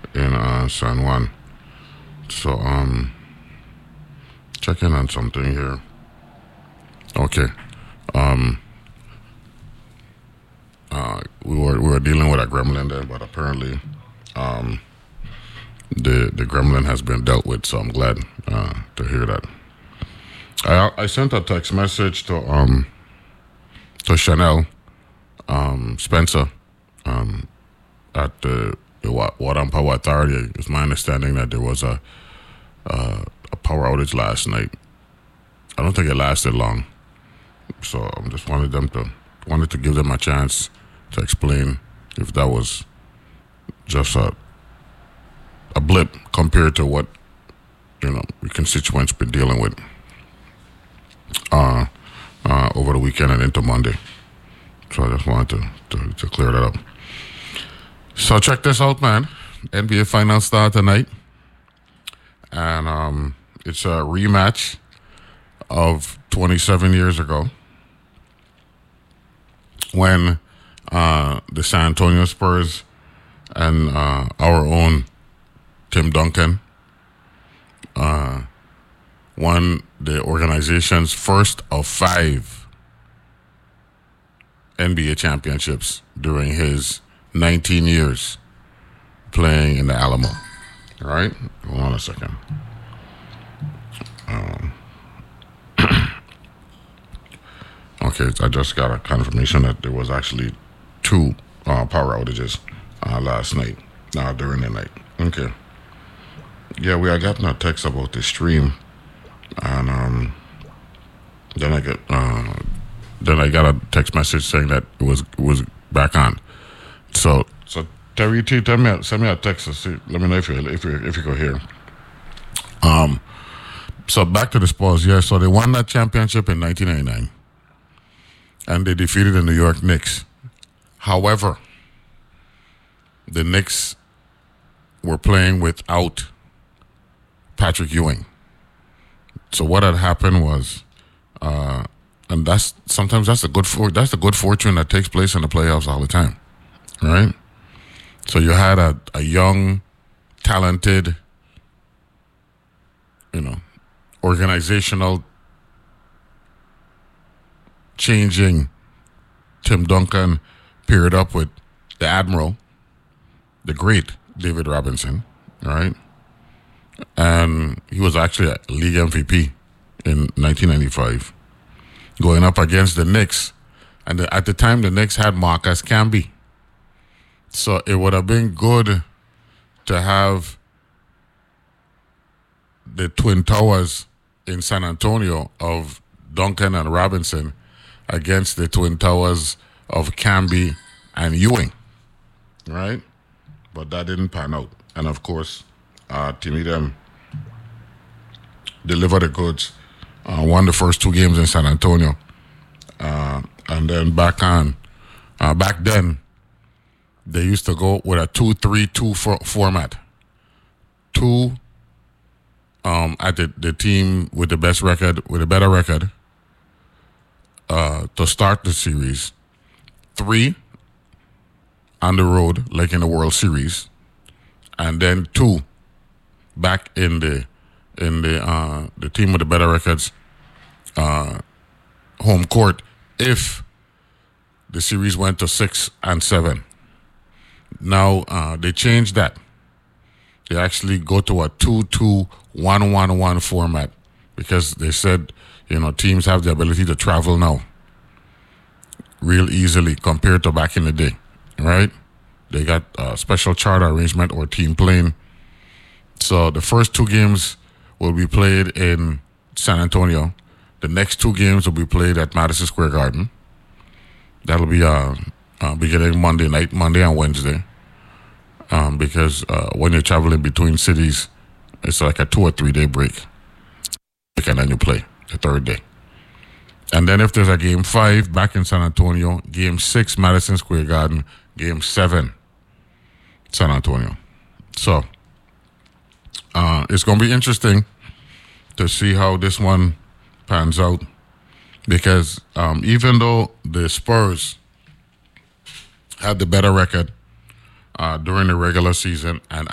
in San Juan. So checking on something here. Okay. Um, we were dealing with a gremlin there, but apparently the gremlin has been dealt with. So I'm glad to hear that. I sent a text message to Chanel Spencer at the Water and Power Authority. It's my understanding that there was a power outage last night. I don't think it lasted long, so I just wanted to give them a chance to explain if that was just a blip compared to what the constituents been dealing with over the weekend and into Monday. So I just wanted to clear that up. So check this out, man. NBA Finals start tonight, and it's a rematch of 27 years ago when the San Antonio Spurs and our own Tim Duncan won the organization's first of 5 NBA championships during his 19 years playing in the Alamo. All right? Hold on a second. Okay, I just got a confirmation that there was actually 2 power outages last night, during the night. Okay. Yeah, we had gotten a text about the stream, and then I got a text message saying that it was back on. So Terry T, send me a text to see. Let me know if you go here. So back to the Spurs. Yeah, so they won that championship in 1999, and they defeated the New York Knicks. However, the Knicks were playing without Patrick Ewing. So what had happened was, and that's the good fortune that takes place in the playoffs all the time, right? So you had a young, talented, organizational changing Tim Duncan paired up with the Admiral, the great David Robinson, right? And he was actually a league MVP in 1995, going up against the Knicks. And at the time, the Knicks had Marcus Camby. So it would have been good to have the Twin Towers in San Antonio of Duncan and Robinson against the Twin Towers of Camby and Ewing, right? But that didn't pan out. And of course, Timmy them delivered the goods, won the first 2 games in San Antonio. And then back then, they used to go with a 2-3-2 format. 2 at the team with the best record, with a better record, to start the series. 3 on the road, like in the World Series, and then 2 back in the team with the better records home court if the series went to 6 and 7. Now they changed that. They actually go to a 2-2-1-1-1 format because they said teams have the ability to travel now real easily compared to back in the day, right? They got a special charter arrangement or team plane. So the first 2 games will be played in San Antonio. The next 2 games will be played at Madison Square Garden. That'll be beginning Monday night, Monday and Wednesday. Because when you're traveling between cities, it's like a 2 or 3 day break. And then you play the 3rd day. And then if there's a game 5 back in San Antonio, game 6 Madison Square Garden, game 7 San Antonio. So it's going to be interesting to see how this one pans out, because even though the Spurs had the better record during the regular season and